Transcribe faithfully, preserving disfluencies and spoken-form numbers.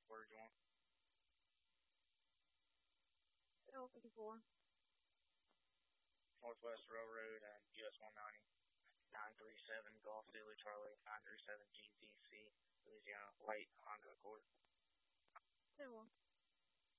Where do you want? L fifty-four. Northwest Railroad and U S one ninety. nine three seven Golf Zulu Charlie, nine three seven G Z C, Louisiana, White, Honda Accord. ten one.